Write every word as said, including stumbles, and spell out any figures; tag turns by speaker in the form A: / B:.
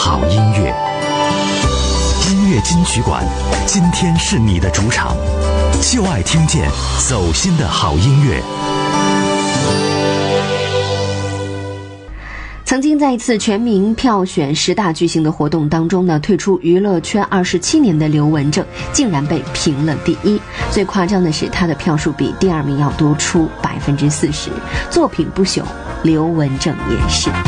A: 好音乐。音乐金曲馆，今天是你的主场，就爱听见走心的好音乐。
B: 曾经在一次全民票选十大巨星的活动当中呢，退出娱乐圈二十七年的刘文正竟然被评了第一。最夸张的是，他的票数比第二名要多出百分之四十。作品不朽，刘文正也是。